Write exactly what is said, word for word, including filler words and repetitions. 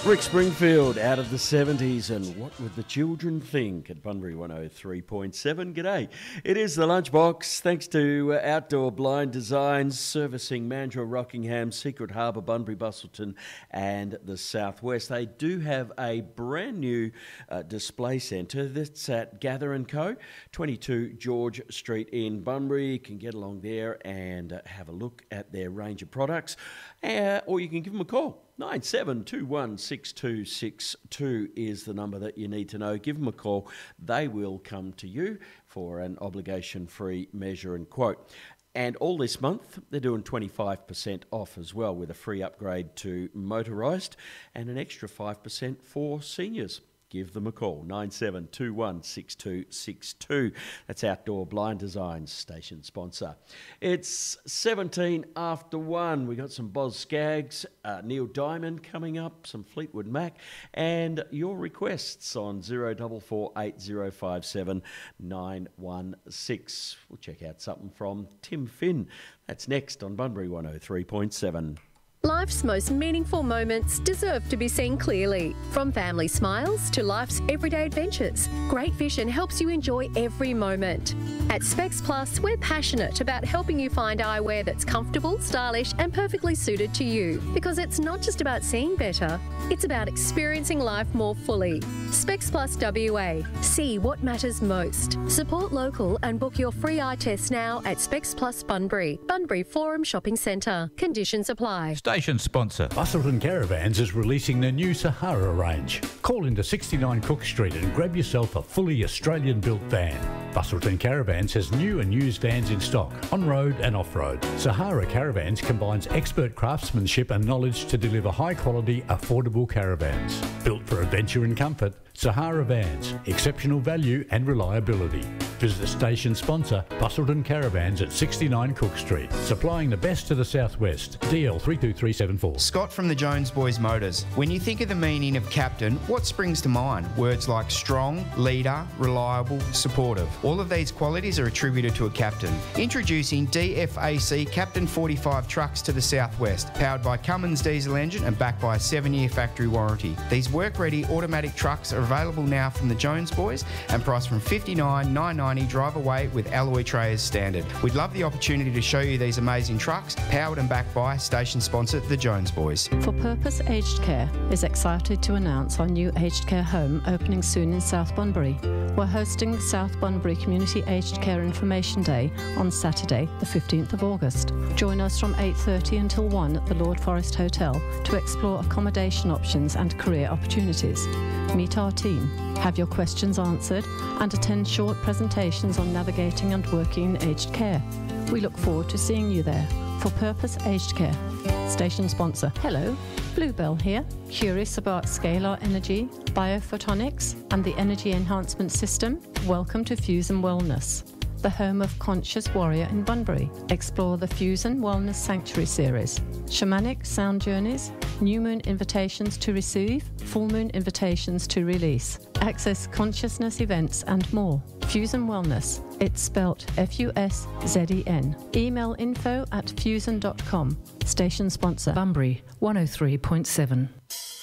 Rick Springfield out of the seventies, and what would the children think at Bunbury one oh three point seven. G'day. It is the Lunchbox, thanks to uh, Outdoor Blind Designs, servicing Mandurah, Rockingham, Secret Harbour, Bunbury, Busselton and the Southwest. They do have a brand new uh, display centre that's at Gather and Co, twenty-two George Street in Bunbury. You can get along there and uh, have a look at their range of products, uh, or you can give them a call. nine seven two one six two six two is the number that you need to know. Give them a call. They will come to you for an obligation-free measure and quote. And all this month, they're doing twenty-five percent off as well, with a free upgrade to motorised and an extra five percent for seniors. Give them a call, nine seven two one six two six two. That's Outdoor Blind Designs, station sponsor. It's seventeen after one. We got some Boz Skaggs, uh, Neil Diamond coming up, some Fleetwood Mac, and your requests on zero four four eight zero five seven nine one six. We'll check out something from Tim Finn. That's next on Bunbury one oh three point seven. Life's most meaningful moments deserve to be seen clearly. From family smiles to life's everyday adventures, Great Vision helps you enjoy every moment. At Specs Plus, we're passionate about helping you find eyewear that's comfortable, stylish and perfectly suited to you. Because it's not just about seeing better, it's about experiencing life more fully. Specs Plus W A. See what matters most. Support local and book your free eye test now at Specs Plus Bunbury, Bunbury Forum Shopping Centre. Conditions apply. Station sponsor. Busselton Caravans is releasing the new Sahara range. Call into sixty-nine Cook Street and grab yourself a fully Australian-built van. Busselton Caravans has new and used vans in stock, on-road and off-road. Sahara Caravans combines expert craftsmanship and knowledge to deliver high-quality, affordable caravans. Built for adventure and comfort, Sahara Vans, exceptional value and reliability. Visit the station sponsor, Busselton Caravans at sixty-nine Cook Street, supplying the best to the southwest. D L three two three seven four. Scott from the Jones Boys Motors. When you think of the meaning of captain, what springs to mind? Words like strong, leader, reliable, supportive. All of these qualities are attributed to a captain. Introducing D F A C Captain forty-five trucks to the southwest, powered by Cummins diesel engine and backed by a seven-year factory warranty. These work-ready automatic trucks are available now from the Jones Boys and priced from fifty-nine thousand nine hundred ninety dollars drive away with alloy tray as standard. We'd love the opportunity to show you these amazing trucks, powered and backed by station sponsor the Jones Boys. For Purpose Aged Care is excited to announce our new aged care home opening soon in South Bunbury. We're hosting the South Bunbury Community Aged Care Information Day on Saturday, the fifteenth of August. Join us from eight thirty until one at the Lord Forest Hotel to explore accommodation options and career opportunities. Meet our team, have your questions answered, and attend short presentations on navigating and working in aged care. We look forward to seeing you there. For Purpose Aged Care. Station sponsor. Hello, Bluebell here. Curious about scalar energy, biophotonics, and the energy enhancement system? Welcome to Fusion Wellness, the home of Conscious Warrior in Bunbury. Explore the Fusion Wellness Sanctuary series. Shamanic sound journeys, new moon invitations to receive, full moon invitations to release. Access consciousness events and more. Fusion Wellness. It's spelt F U S Z E N. Email info at fusion dot com. Station sponsor. Bunbury one oh three point seven.